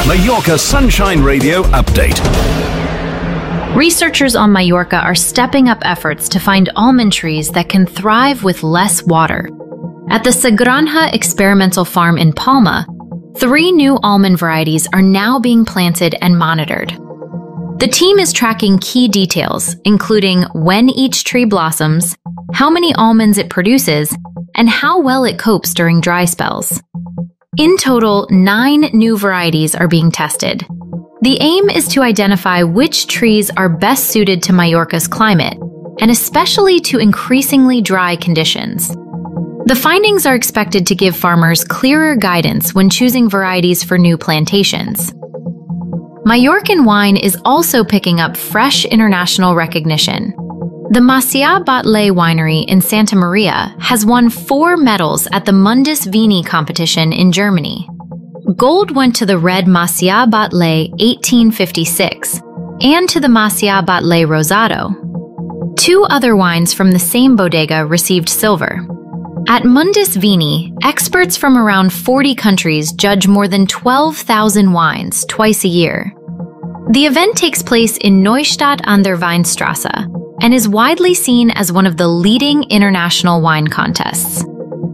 Mallorca Sunshine Radio Update. Researchers on Mallorca are stepping up efforts to find almond trees that can thrive with less water. At the Sagranja Experimental Farm in Palma, 3 new almond varieties are now being planted and monitored. The team is tracking key details, including when each tree blossoms, how many almonds it produces, and how well it copes during dry spells. In total, 9 new varieties are being tested. The aim is to identify which trees are best suited to Mallorca's climate, and especially to increasingly dry conditions. The findings are expected to give farmers clearer guidance when choosing varieties for new plantations. Mallorcan wine is also picking up fresh international recognition. The Macià Batlle winery in Santa Maria has won 4 medals at the Mundus Vini competition in Germany. Gold went to the red Macià Batlle 1856 and to the Macià Batlle Rosado. 2 other wines from the same bodega received silver. At Mundus Vini, experts from around 40 countries judge more than 12,000 wines twice a year. The event takes place in Neustadt an der Weinstraße and is widely seen as one of the leading international wine contests.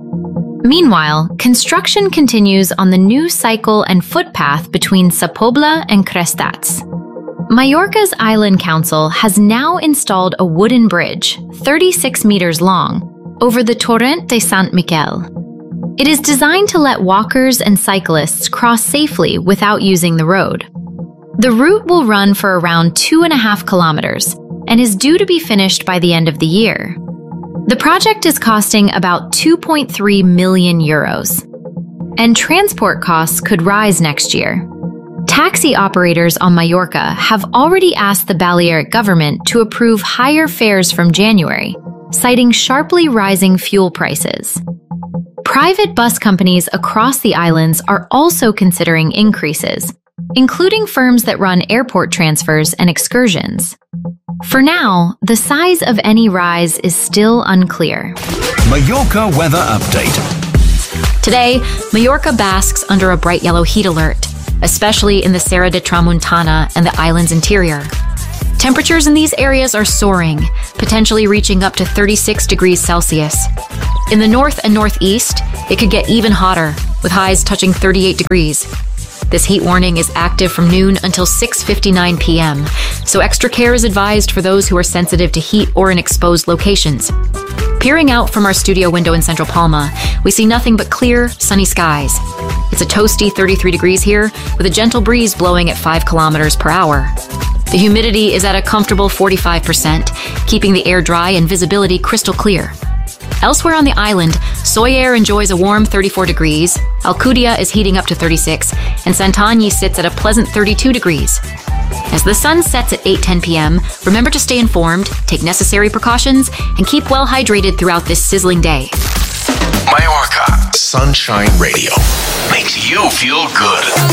Meanwhile, construction continues on the new cycle and footpath between Sa Pobla and Crestats. Mallorca's Island Council has now installed a wooden bridge, 36 meters long, over the Torrent de Sant Miquel. It is designed to let walkers and cyclists cross safely without using the road. The route will run for around 2.5 kilometers and is due to be finished by the end of the year. The project is costing about 2.3 million euros, and transport costs could rise next year. Taxi operators on Mallorca have already asked the Balearic government to approve higher fares from January, citing sharply rising fuel prices. Private bus companies across the islands are also considering increases, including firms that run airport transfers and excursions. For now, the size of any rise is still unclear. Mallorca Weather Update. Today, Mallorca basks under a bright yellow heat alert, especially in the Serra de Tramuntana and the island's interior. Temperatures in these areas are soaring, potentially reaching up to 36 degrees Celsius. In the north and northeast, it could get even hotter, with highs touching 38 degrees. This heat warning is active from noon until 6:59 p.m., so extra care is advised for those who are sensitive to heat or in exposed locations. Peering out from our studio window in Central Palma, we see nothing but clear, sunny skies. It's a toasty 33 degrees here, with a gentle breeze blowing at 5 kilometers per hour. The humidity is at a comfortable 45%, keeping the air dry and visibility crystal clear. Elsewhere on the island, Sóller enjoys a warm 34 degrees, Alcudia is heating up to 36, and Santanyí sits at a pleasant 32 degrees. As the sun sets at 8:10 p.m., remember to stay informed, take necessary precautions, and keep well hydrated throughout this sizzling day. Mallorca Sunshine Radio makes you feel good.